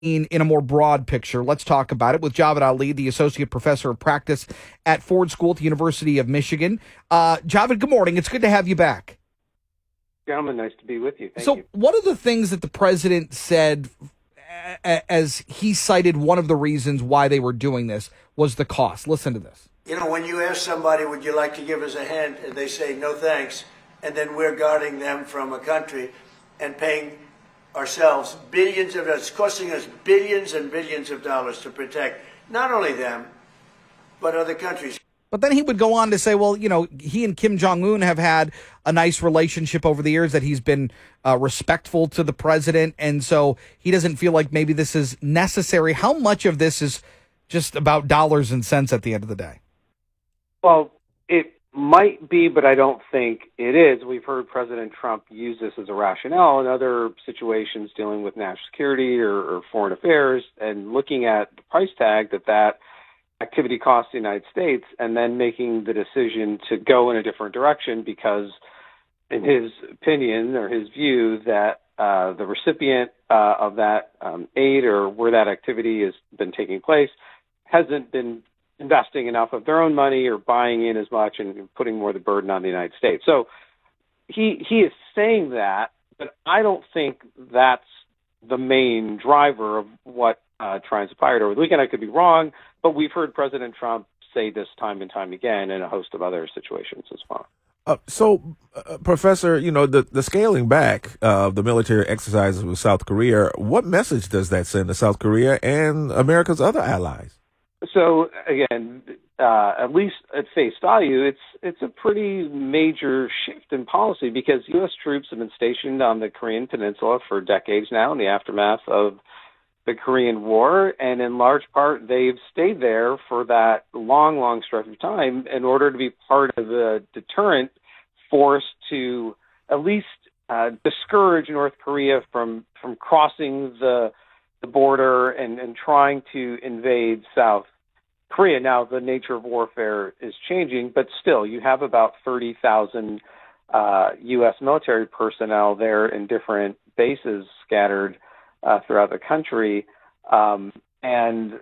in a more broad picture. Let's talk about it with Javed Ali, the Associate Professor of Practice at Ford School at the University of Michigan. Javed, good morning. It's good to have you back. Gentlemen, nice to be with you. Thank So, you. one of the things that the president said, as he cited one of the reasons why they were doing this, was the cost. Listen to this. You know, when you ask somebody, would you like to give us a hand, and they say, no thanks, and then we're guarding them from a country and paying ourselves it's costing us billions and billions of dollars to protect not only them, but other countries. But then he would go on to say, well, you know, he and Kim Jong-un have had a nice relationship over the years, that he's been respectful to the president, and so he doesn't feel like maybe this is necessary. How much of this is just about dollars and cents at the end of the day? Well, it might be, but I don't think it is. We've heard President Trump use this as a rationale in other situations dealing with national security or foreign affairs, and looking at the price tag that activity costs the United States, and then making the decision to go in a different direction because, in his opinion or his view, that the recipient of that aid or where that activity has been taking place hasn't been investing enough of their own money or buying in as much and putting more of the burden on the United States. So he is saying that, but I don't think that's the main driver of what transpired over the weekend. I could be wrong, but we've heard President Trump say this time and time again in a host of other situations as well. Professor, you know, the scaling back of the military exercises with South Korea, what message does that send to South Korea and America's other allies? So again, at least at face value, it's a pretty major shift in policy because U.S. troops have been stationed on the Korean Peninsula for decades now in the aftermath of the Korean War, and in large part they've stayed there for that long stretch of time in order to be part of the deterrent force to at least discourage North Korea from crossing the border and trying to invade South Korea. Now, the nature of warfare is changing, but still, you have about 30,000 U.S. military personnel there in different bases scattered throughout the country. And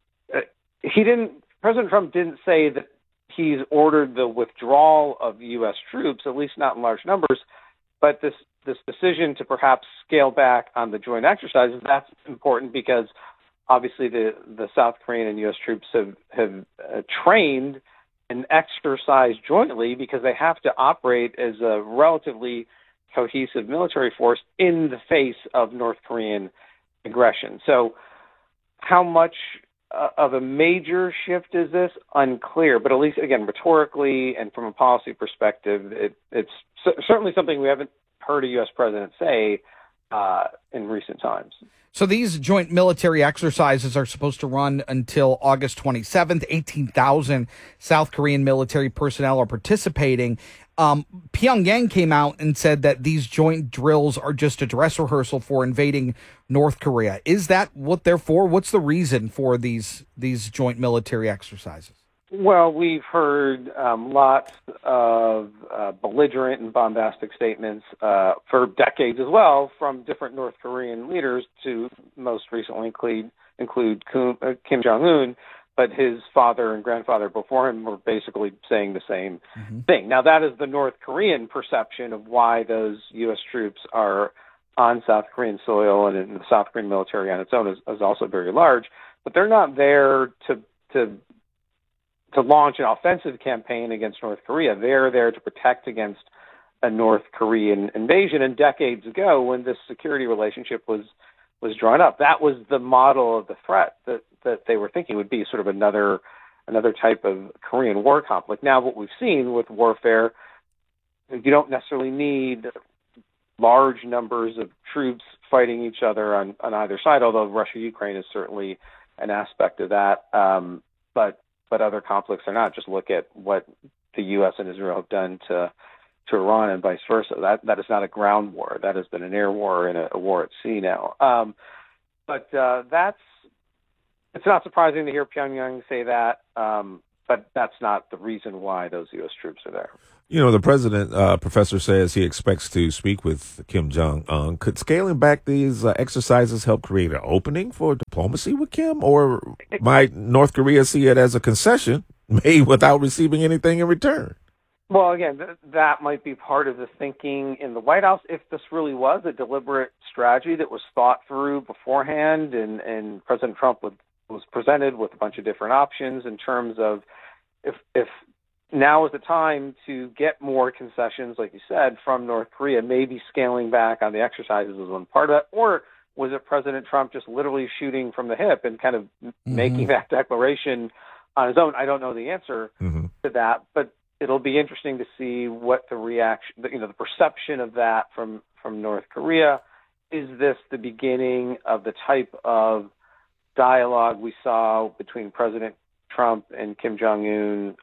President Trump didn't say that he's ordered the withdrawal of U.S. troops, at least not in large numbers, but this decision to perhaps scale back on the joint exercises, that's important because obviously the South Korean and U.S. troops have trained and exercised jointly because they have to operate as a relatively cohesive military force in the face of North Korean aggression. So how much of a major shift is this? Unclear, but at least, again, rhetorically and from a policy perspective, it's certainly something we haven't heard a U.S. president say in recent times. So these joint military exercises are supposed to run until August 27th. 18,000 South Korean military personnel are participating. Pyongyang came out and said that these joint drills are just a dress rehearsal for invading North Korea. Is that what they're for? What's the reason for these joint military exercises? Well, we've heard lots of belligerent and bombastic statements for decades as well from different North Korean leaders, to most recently include Kim Jong-un, but his father and grandfather before him were basically saying the same thing. Now, that is the North Korean perception of why those U.S. troops are on South Korean soil, and the South Korean military on its own is also very large, but they're not there to launch an offensive campaign against North Korea. They're there to protect against a North Korean invasion. And decades ago, when this security relationship was drawn up, that was the model of the threat that they were thinking would be sort of another type of Korean War conflict. Now, what we've seen with warfare, you don't necessarily need large numbers of troops fighting each other on either side, although Russia-Ukraine is certainly an aspect of that. But other conflicts are not. Just look at what the U.S. and Israel have done to Iran and vice versa. That is not a ground war. That has been an air war and a war at sea now. But it's not surprising to hear Pyongyang say that. but that's not the reason why those U.S. troops are there. You know, the president, professor, says he expects to speak with Kim Jong-un. Could scaling back these exercises help create an opening for diplomacy with Kim? Or might North Korea see it as a concession made without receiving anything in return? Well, again, that might be part of the thinking in the White House. If this really was a deliberate strategy that was thought through beforehand, and President Trump was presented with a bunch of different options in terms of if now is the time to get more concessions, like you said, from North Korea, maybe scaling back on the exercises was one part of that, or was it President Trump just literally shooting from the hip and kind of making that declaration on his own? I don't know the answer to that, but it'll be interesting to see what the reaction, the perception of that from North Korea. Is this the beginning of the type of dialogue we saw between President Trump and Kim Jong-un,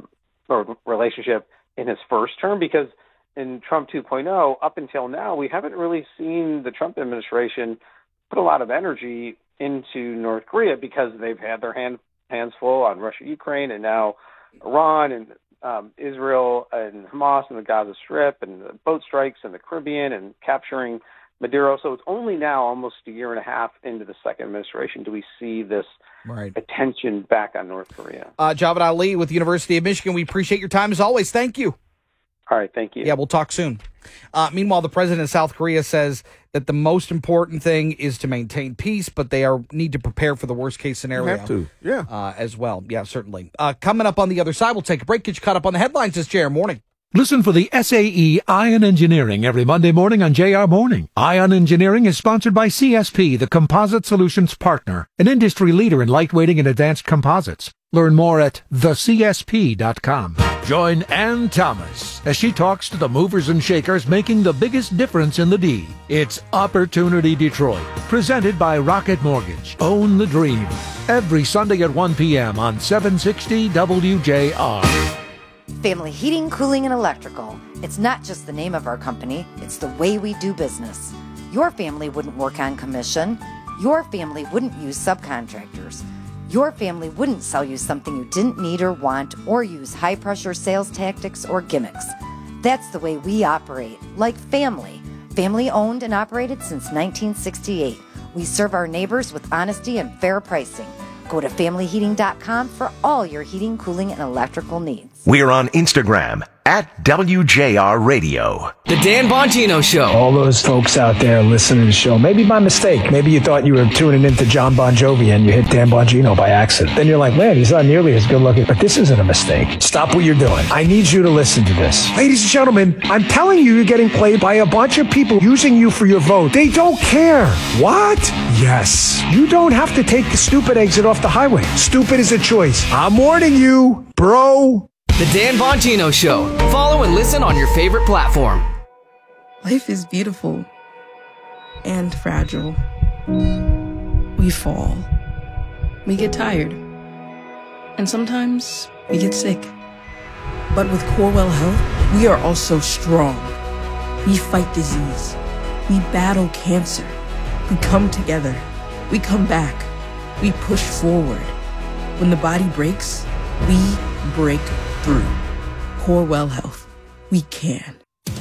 or relationship in his first term? Because in Trump 2.0, up until now, we haven't really seen the Trump administration put a lot of energy into North Korea because they've had their hands full on Russia, Ukraine, and now Iran and Israel and Hamas and the Gaza Strip and the boat strikes in the Caribbean and capturing Maduro. So it's only now, almost a year and a half into the second administration, do we see this attention back on North Korea. Javed Ali with the University of Michigan, we appreciate your time as always. Thank you. All right, thank you. Yeah, we'll talk soon. Meanwhile, the president of South Korea says that the most important thing is to maintain peace, but they need to prepare for the worst-case scenario. Have to, yeah. As well. Yeah, certainly. Coming up on the other side, we'll take a break, get you caught up on the headlines this JR Morning. Listen for the SAE Ion Engineering every Monday morning on JR Morning. Ion Engineering is sponsored by CSP, the Composite Solutions Partner, an industry leader in lightweighting and advanced composites. Learn more at thecsp.com. Join Ann Thomas as she talks to the movers and shakers making the biggest difference in the D. It's Opportunity Detroit, presented by Rocket Mortgage. Own the dream. Every Sunday at 1 p.m. on 760 WJR. Family Heating, Cooling, and Electrical. It's not just the name of our company, it's the way we do business. Your family wouldn't work on commission. Your family wouldn't use subcontractors. Your family wouldn't sell you something you didn't need or want, or use high-pressure sales tactics or gimmicks. That's the way we operate, like family. Family owned and operated since 1968. We serve our neighbors with honesty and fair pricing. Go to familyheating.com for all your heating, cooling, and electrical needs. We're on Instagram at WJR Radio. The Dan Bongino Show. All those folks out there listening to the show, maybe by mistake. Maybe you thought you were tuning into John Bon Jovi and you hit Dan Bongino by accident. Then you're like, man, he's not nearly as good looking. But this isn't a mistake. Stop what you're doing. I need you to listen to this. Ladies and gentlemen, I'm telling you, you're getting played by a bunch of people using you for your vote. They don't care. What? Yes. You don't have to take the stupid exit off the highway. Stupid is a choice. I'm warning you, bro. The Dan Bongino Show. Follow and listen on your favorite platform. Life is beautiful and fragile. We fall. We get tired. And sometimes we get sick. But with Corewell Health, we are also strong. We fight disease. We battle cancer. We come together. We come back. We push forward. When the body breaks, we break through. Corewell Health. We can.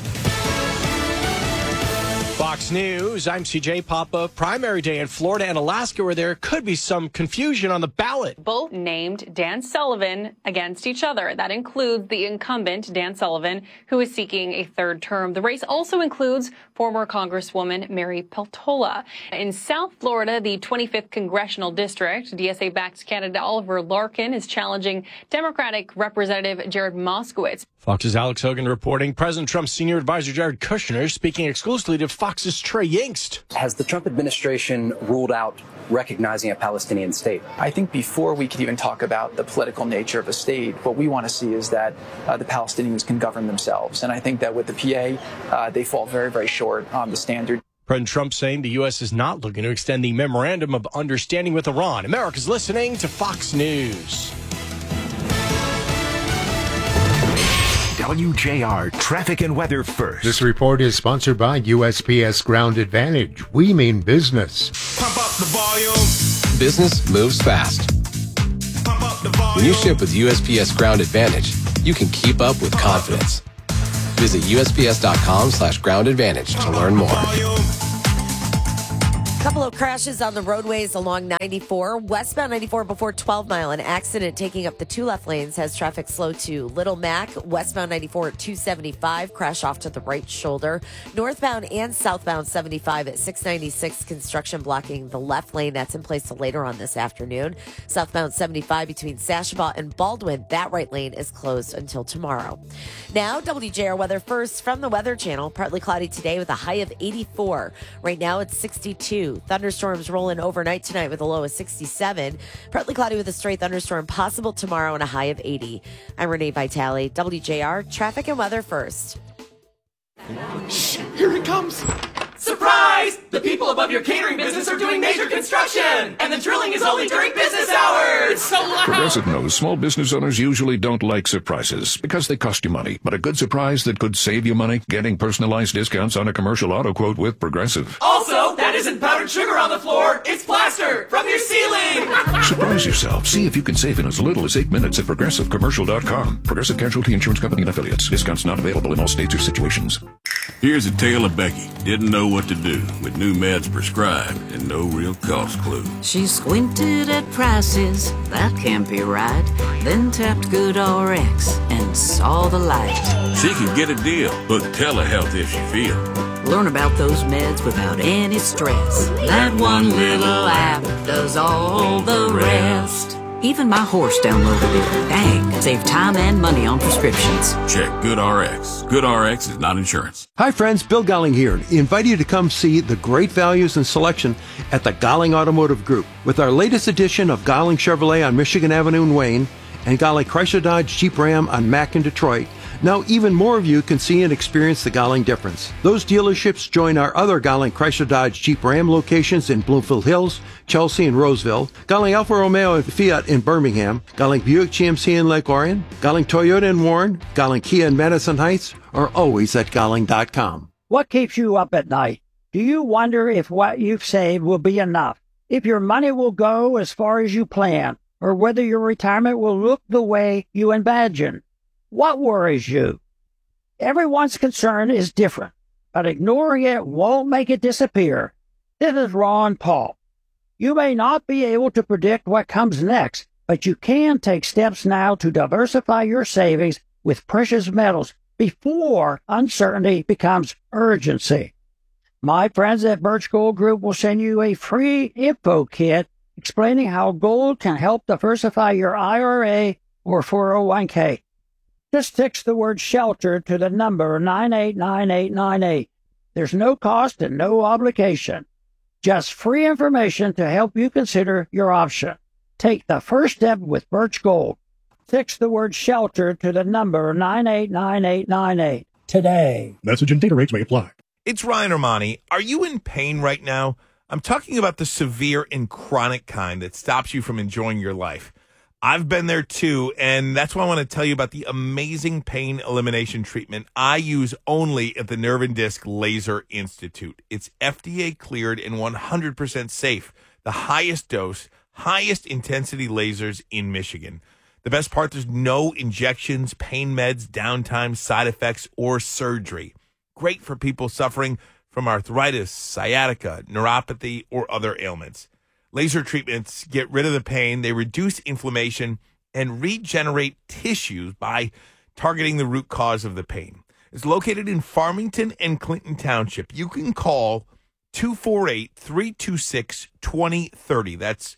Fox News, I'm CJ Papa. Primary day in Florida and Alaska where there could be some confusion on the ballot. Both named Dan Sullivan against each other. That includes the incumbent, Dan Sullivan, who is seeking a third term. The race also includes former Congresswoman Mary Peltola. In South Florida, the 25th Congressional District, DSA-backed candidate Oliver Larkin is challenging Democratic Representative Jared Moskowitz. Fox's Alex Hogan reporting President Trump's senior advisor Jared Kushner speaking exclusively to Fox's Trey Yingst. Has the Trump administration ruled out recognizing a Palestinian state? I think before we could even talk about the political nature of a state, what we want to see is that the Palestinians can govern themselves. And I think that with the PA, they fall very, very short on the standard. President Trump saying the U.S. is not looking to extend the memorandum of understanding with Iran. America's listening to Fox News. WJR Traffic and Weather First. This report is sponsored by USPS Ground Advantage. We mean business. Pump up the volume. Business moves fast. Pump up When you ship with USPS Ground Advantage, you can keep up with confidence. Visit USPS.com/Ground Advantage to learn more. Couple of crashes on the roadways along 94. Westbound 94 before 12 Mile. An accident taking up the two left lanes has traffic slow to Little Mac. Westbound 94 at 275. Crash off to the right shoulder. Northbound and southbound 75 at 696. Construction blocking the left lane. That's in place till later on this afternoon. Southbound 75 between Sashabaw and Baldwin. That right lane is closed until tomorrow. Now, WJR weather first from the Weather Channel. Partly cloudy today with a high of 84. Right now it's 62. Thunderstorms rolling overnight tonight with a low of 67. Partly cloudy with a stray thunderstorm possible tomorrow and a high of 80. I'm Renee Vitale, WJR Traffic and Weather First. Shh, here it comes. Surprise! The people above your catering business are doing major construction, and the drilling is only during business hours. It's so loud. Progressive knows small business owners usually don't like surprises because they cost you money. But a good surprise that could save you money, getting personalized discounts on a commercial auto quote with Progressive. Also, that isn't powdered sugar on the floor. It's plaster from your ceiling. Surprise yourself. See if you can save in as little as 8 minutes at ProgressiveCommercial.com. Progressive Casualty Insurance Company and Affiliates. Discounts not available in all states or situations. Here's a tale of Becky. Didn't know what to do with new meds prescribed and no real cost clue. She squinted at prices, that can't be right. Then tapped GoodRx and saw the light. She could get a deal. Book telehealth if she feels. Learn about those meds without any stress. That one little app does all the rest. Even my horse downloaded it. Dang, save time and money on prescriptions. Check GoodRx. GoodRx is not insurance. Hi friends, Bill Golling here. I invite you to come see the great values and selection at the Golling Automotive Group. With our latest edition of Golling Chevrolet on Michigan Avenue in Wayne and Golling Chrysler Dodge Jeep Ram on Mack in Detroit, now even more of you can see and experience the Golling difference. Those dealerships join our other Golling Chrysler Dodge Jeep Ram locations in Bloomfield Hills, Chelsea, and Roseville, Golling Alfa Romeo and Fiat in Birmingham, Golling Buick GMC in Lake Orion, Golling Toyota in Warren, Golling Kia in Madison Heights, or always at Golling.com. What keeps you up at night? Do you wonder if what you've saved will be enough? If your money will go as far as you plan? Or whether your retirement will look the way you imagine? What worries you? Everyone's concern is different, but ignoring it won't make it disappear. This is Ron Paul. You may not be able to predict what comes next, but you can take steps now to diversify your savings with precious metals before uncertainty becomes urgency. My friends at Birch Gold Group will send you a free info kit explaining how gold can help diversify your IRA or 401k. Just text the word SHELTER to the number 989898. There's no cost and no obligation. Just free information to help you consider your option. Take the first step with Birch Gold. Text the word SHELTER to the number 989898 today. Message and data rates may apply. It's Ryan Armani. Are you in pain right now? I'm talking about the severe and chronic kind that stops you from enjoying your life. I've been there too, and that's why I want to tell you about the amazing pain elimination treatment I use only at the Nerve and Disc Laser Institute. It's FDA cleared and 100% safe. The highest dose, highest intensity lasers in Michigan. The best part, there's no injections, pain meds, downtime, side effects, or surgery. Great for people suffering from arthritis, sciatica, neuropathy, or other ailments. Laser treatments get rid of the pain, they reduce inflammation, and regenerate tissues by targeting the root cause of the pain. It's located in Farmington and Clinton Township. You can call 248-326-2030. That's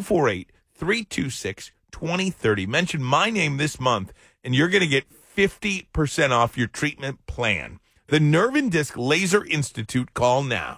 248-326-2030. Mention my name this month, and you're going to get 50% off your treatment plan. The Nerve and Disc Laser Institute. Call now.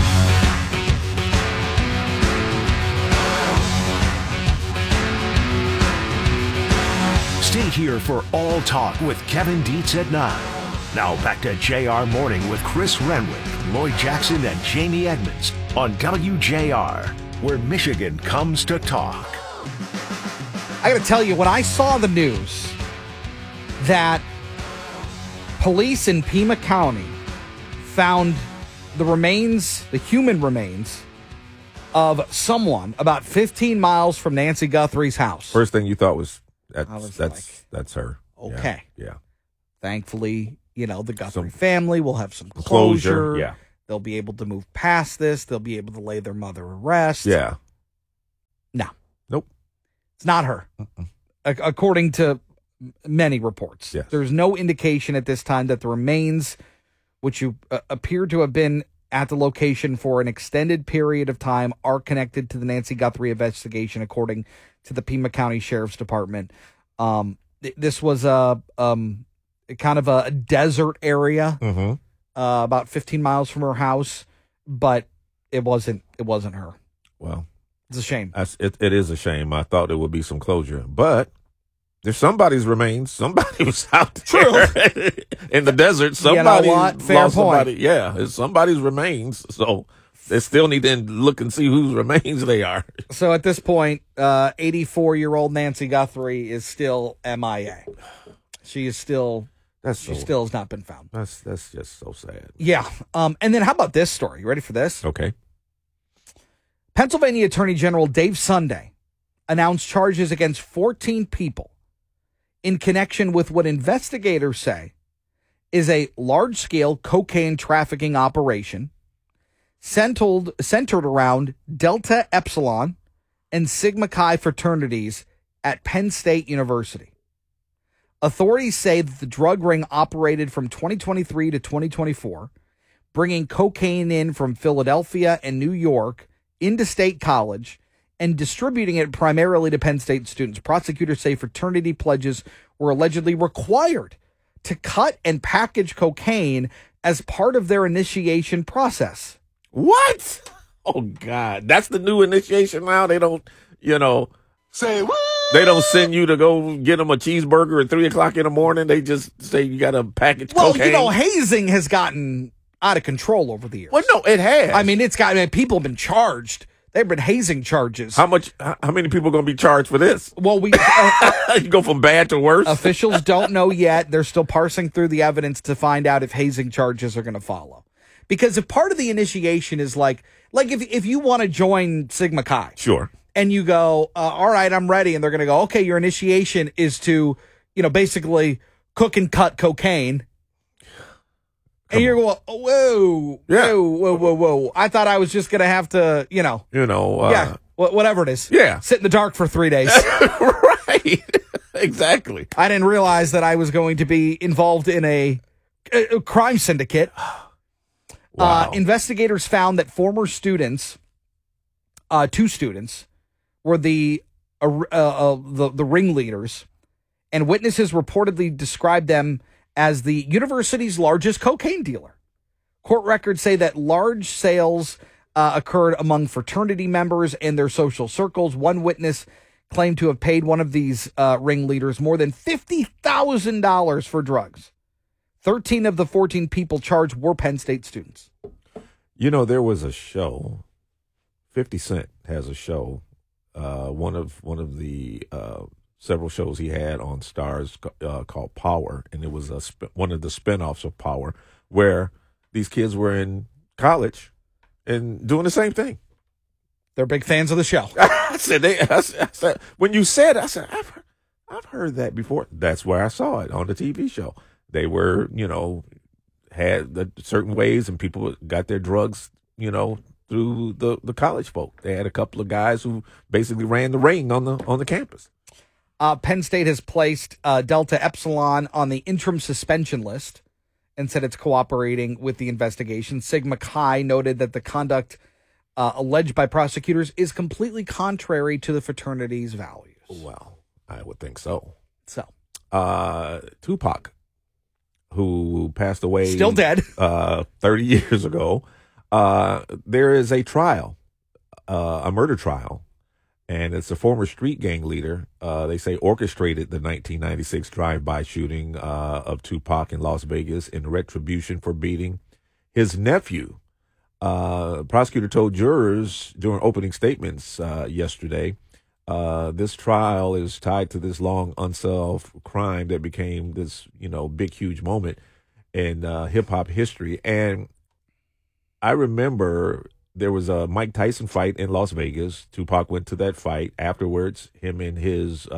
Stay here for All Talk with Kevin Dietz at 9. Now back to JR Morning with Chris Renwick, Lloyd Jackson, and Jamie Edmonds on WJR, where Michigan comes to talk. I got to tell you, when I saw the news that police in Pima County found the human remains of someone about 15 miles from Nancy Guthrie's house. First thing you thought was was that's her. Okay. Yeah. Thankfully, the Guthrie family will have some closure. closure. Yeah. They'll be able to move past this. They'll be able to lay their mother to rest. Yeah. No. Nope. It's not her. According to many reports. Yes. There's no indication at this time that the remains, which appear to have been at the location for an extended period of time, are connected to the Nancy Guthrie investigation, according to the Pima County Sheriff's Department. This was a kind of a desert area, about 15 miles from her house, but it wasn't her. Well, it's a shame. It is a shame. I thought there would be some closure, but there's somebody's remains. Somebody was out there in the desert. Somebody Fair lost point. somebody. Yeah, it's somebody's remains. So they still need to look and see whose remains they are. So at this point, 84-year-old Nancy Guthrie is still MIA. She is still. Still has not been found. That's just so sad. Yeah. And then how about this story? You ready for this? Okay. Pennsylvania Attorney General Dave Sunday announced charges against 14 people in connection with what investigators say is a large-scale cocaine trafficking operation centered around Delta Epsilon and Sigma Chi fraternities at Penn State University. Authorities say that the drug ring operated from 2023 to 2024, bringing cocaine in from Philadelphia and New York into State College and distributing it primarily to Penn State students. Prosecutors say fraternity pledges were allegedly required to cut and package cocaine as part of their initiation process. What? Oh, God. That's the new initiation now? They don't, Say what? They don't send you to go get them a cheeseburger at 3 o'clock in the morning. They just say you got to package cocaine. Well, hazing has gotten out of control over the years. Well, no, it has. I mean, people have been charged. They've been hazing charges. How many people are going to be charged for this? Well, you go from bad to worse. Officials don't know yet. They're still parsing through the evidence to find out if hazing charges are going to follow. Because if part of the initiation is like if you want to join Sigma Chi. Sure. And you go, all right, I'm ready. And they're going to go, okay, your initiation is to, basically cook and cut cocaine. And you're going, whoa. I thought I was just going to have to, whatever it is. Yeah. Sit in the dark for 3 days. Right. Exactly. I didn't realize that I was going to be involved in a crime syndicate. Wow. Investigators found that former students, 2 students, were the ringleaders, and witnesses reportedly described them as the university's largest cocaine dealer. Court records say that large sales occurred among fraternity members and their social circles. One witness claimed to have paid one of these ringleaders more than $50,000 for drugs. 13 of the 14 people charged were Penn State students. There was a show. 50 Cent has a show. One of the several shows he had on Stars called Power, and it was one of the spinoffs of Power, where these kids were in college and doing the same thing. They're big fans of the show. I said, when you said, I said, I've heard that before. That's where I saw it on the TV show. They were, had the certain ways, and people got their drugs, through the college folk. They had a couple of guys who basically ran the ring on the campus. Penn State has placed Delta Epsilon on the interim suspension list and said it's cooperating with the investigation. Sigma Chi noted that the conduct alleged by prosecutors is completely contrary to the fraternity's values. Well, I would think so. So, Tupac, who passed away, still dead, 30 years ago. There is a trial, a murder trial, and it's a former street gang leader. They say orchestrated the 1996 drive-by shooting of Tupac in Las Vegas in retribution for beating his nephew. Prosecutor told jurors during opening statements yesterday, this trial is tied to this long unsolved crime that became this, big, huge moment in hip-hop history. And I remember there was a Mike Tyson fight in Las Vegas. Tupac went to that fight. Afterwards, him and his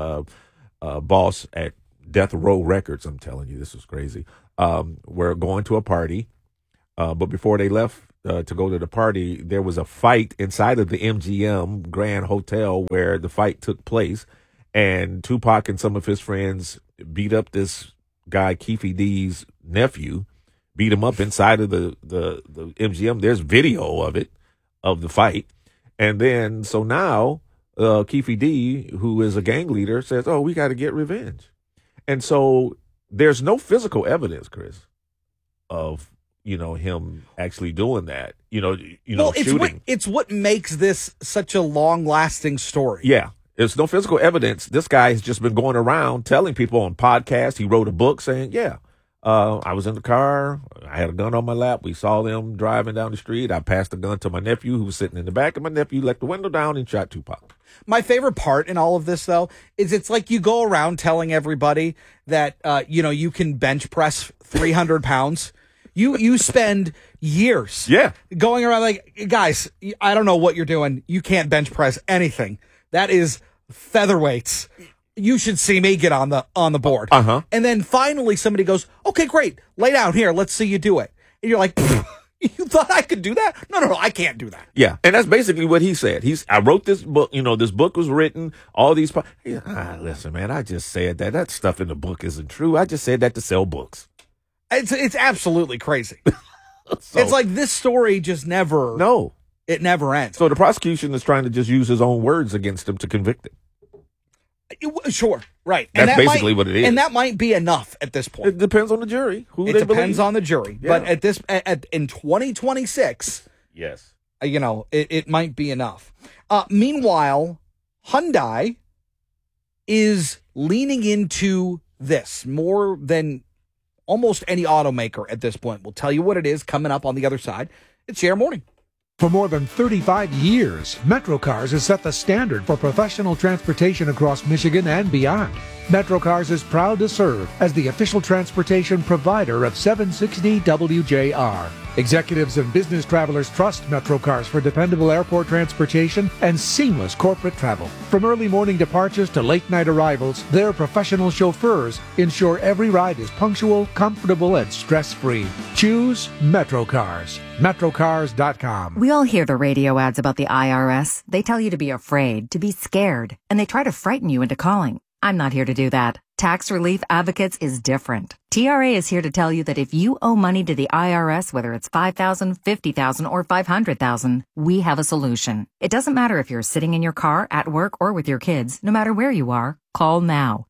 boss at Death Row Records, I'm telling you, this was crazy, were going to a party. But before they left to go to the party, there was a fight inside of the MGM Grand Hotel where the fight took place. And Tupac and some of his friends beat up this guy, Keefe D's nephew, beat him up inside of the MGM. There's video of it, of the fight. And then, so now, Keefe D, who is a gang leader, says, oh, we got to get revenge. And so there's no physical evidence, Chris, of, him actually doing that, shooting. It's what makes this such a long-lasting story. Yeah. There's no physical evidence. This guy has just been going around telling people on podcasts. He wrote a book saying, I was in the car. I had a gun on my lap. We saw them driving down the street. I passed the gun to my nephew who was sitting in the back, and my nephew let the window down and shot Tupac. My favorite part in all of this, though, is it's like you go around telling everybody that, you can bench press 300 pounds. You spend years going around like, guys, I don't know what you're doing. You can't bench press anything. That is featherweights. You should see me get on the board. And then finally somebody goes, okay, great. Lay down here. Let's see you do it. And you're like, you thought I could do that? No, I can't do that. Yeah. And that's basically what he said. I wrote this book. This book was written. All these. Listen, man, I just said that. That stuff in the book isn't true. I just said that to sell books. It's absolutely crazy. It's like this story just never. No. It never ends. So the prosecution is trying to just use his own words against him to convict him. Sure, right. That's basically what it is. And that might be enough at this point. It depends on the jury. It depends on the jury. Yeah. But in 2026, yes, it might be enough. Meanwhile, Hyundai is leaning into this more than almost any automaker at this point. We'll tell you what it is coming up on the other side. It's JR Morning. For more than 35 years, MetroCars has set the standard for professional transportation across Michigan and beyond. MetroCars is proud to serve as the official transportation provider of 760 WJR. Executives and business travelers trust MetroCars for dependable airport transportation and seamless corporate travel. From early morning departures to late night arrivals, their professional chauffeurs ensure every ride is punctual, comfortable, and stress-free. Choose MetroCars. MetroCars.com. We all hear the radio ads about the IRS. They tell you to be afraid, to be scared, and they try to frighten you into calling. I'm not here to do that. Tax Relief Advocates is different. TRA is here to tell you that if you owe money to the IRS, whether it's $5,000, $50,000, or $500,000, we have a solution. It doesn't matter if you're sitting in your car, at work, or with your kids. No matter where you are, call now.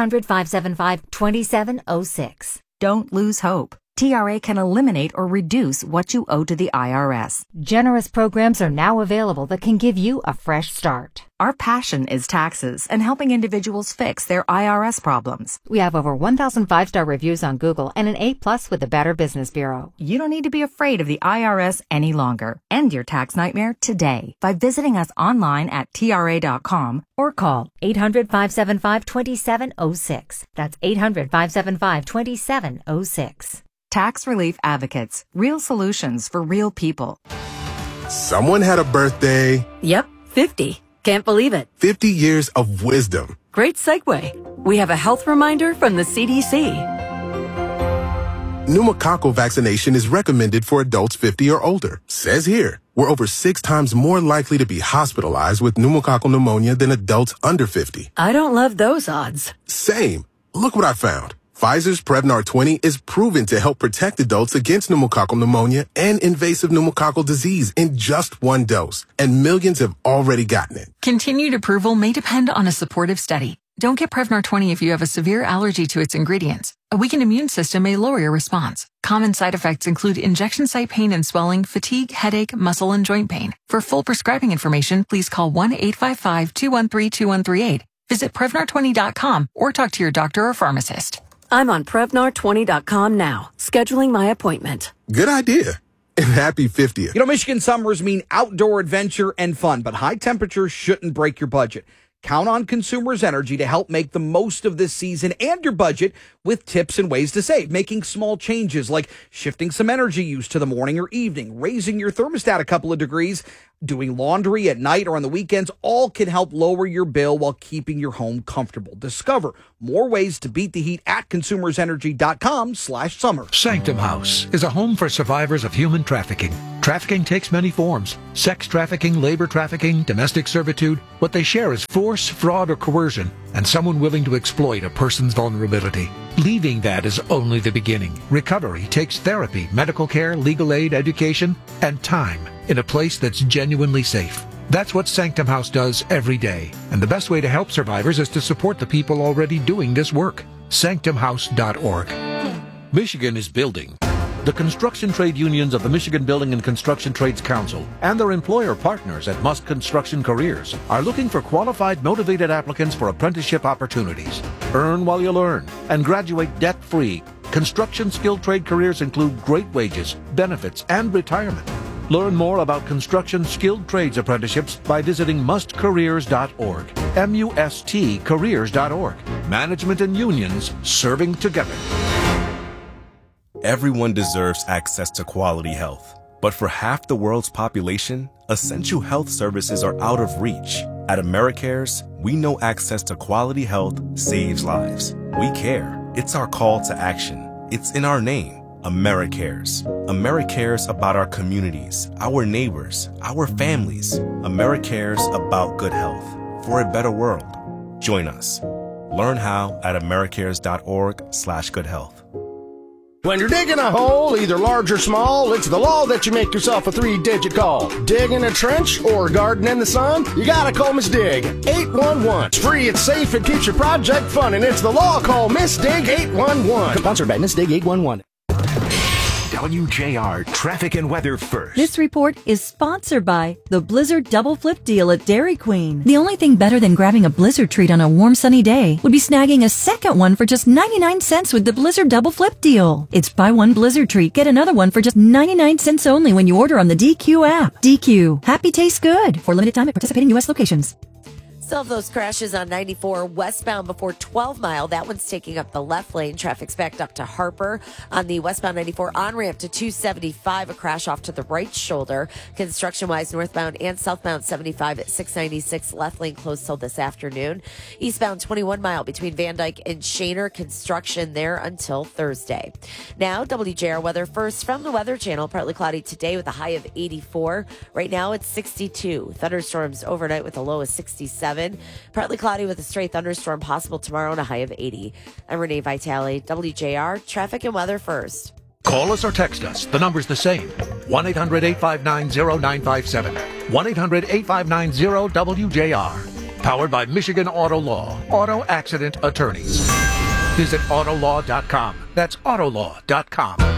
800-575-2706. Don't lose hope. TRA can eliminate or reduce what you owe to the IRS. Generous programs are now available that can give you a fresh start. Our passion is taxes and helping individuals fix their IRS problems. We have over 1,000 5-star reviews on Google and an A+ with the Better Business Bureau. You don't need to be afraid of the IRS any longer. End your tax nightmare today by visiting us online at TRA.com or call 800-575-2706. That's 800-575-2706. Tax Relief Advocates. Real solutions for real people. Someone had a birthday. Yep, 50. Can't believe it. 50 years of wisdom. Great segue. We have a health reminder from the CDC. Pneumococcal vaccination is recommended for adults 50 or older. Says here, we're over 6 times more likely to be hospitalized with pneumococcal pneumonia than adults under 50. I don't love those odds. Same. Look what I found. Pfizer's Prevnar 20 is proven to help protect adults against pneumococcal pneumonia and invasive pneumococcal disease in just 1 dose, and millions have already gotten it. Continued approval may depend on a supportive study. Don't get Prevnar 20 if you have a severe allergy to its ingredients. A weakened immune system may lower your response. Common side effects include injection site pain and swelling, fatigue, headache, muscle, and joint pain. For full prescribing information, please call 1-855-213-2138. Visit Prevnar20.com or talk to your doctor or pharmacist. I'm on Prevnar20.com now, scheduling my appointment. Good idea. And happy 50th. Michigan summers mean outdoor adventure and fun, but high temperatures shouldn't break your budget. Count on Consumers Energy to help make the most of this season and your budget with tips and ways to save. Making small changes like shifting some energy use to the morning or evening, raising your thermostat a couple of degrees, doing laundry at night or on the weekends, all can help lower your bill while keeping your home comfortable. Discover more ways to beat the heat at consumersenergy.com/summer. Sanctum House is a home for survivors of human trafficking. Trafficking takes many forms: sex trafficking, labor trafficking, domestic servitude. What they share is force, fraud, or coercion, and someone willing to exploit a person's vulnerability. Leaving that is only the beginning. Recovery takes therapy, medical care, legal aid, education, and time in a place that's genuinely safe. That's what Sanctum House does every day. And the best way to help survivors is to support the people already doing this work. SanctumHouse.org. Michigan is building. The construction trade unions of the Michigan Building and Construction Trades Council and their employer partners at Must Construction Careers are looking for qualified, motivated applicants for apprenticeship opportunities. Earn while you learn and graduate debt-free. Construction skilled trade careers include great wages, benefits, and retirement. Learn more about construction skilled trades apprenticeships by visiting mustcareers.org. MUST careers.org. Management and unions serving together. Everyone deserves access to quality health. But for half the world's population, essential health services are out of reach. At AmeriCares, we know access to quality health saves lives. We care. It's our call to action. It's in our name. AmeriCares. AmeriCares about our communities, our neighbors, our families. AmeriCares about good health for a better world. Join us. Learn how at americares.org/goodhealth. When you're digging a hole, either large or small, it's the law that you make yourself a 3-digit call. Digging a trench or garden in the sun? You gotta call Miss Dig 811. It's free, it's safe, it keeps your project fun, and it's the law. Call Miss Dig 811. Sponsored by Miss Dig 811. WJR Traffic and Weather First. This report is sponsored by the Blizzard Double Flip Deal at Dairy Queen. The only thing better than grabbing a Blizzard treat on a warm sunny day would be snagging a second one for just 99 cents with the Blizzard Double Flip Deal. It's buy one Blizzard treat, get another one for just 99 cents only when you order on the DQ app. DQ. Happy tastes good. For limited time at participating U.S. locations. Still have those crashes on 94 westbound before 12 Mile. That one's taking up the left lane. Traffic's backed up to Harper. On the westbound 94 on-ramp to 275, a crash off to the right shoulder. Construction-wise, northbound and southbound 75 at 696, left lane closed till this afternoon. Eastbound 21 Mile between Van Dyke and Shaner, construction there until Thursday. Now, WJR weather first from the Weather Channel. Partly cloudy today with a high of 84. Right now, it's 62. Thunderstorms overnight with a low of 67. Partly cloudy with a stray thunderstorm possible tomorrow and a high of 80. I'm Renee Vitale, WJR Traffic and Weather First. Call us or text us. The number's the same. 1-800-859-0957. 1-800-859-0WJR. Powered by Michigan Auto Law. Auto Accident Attorneys. Visit Autolaw.com. That's Autolaw.com.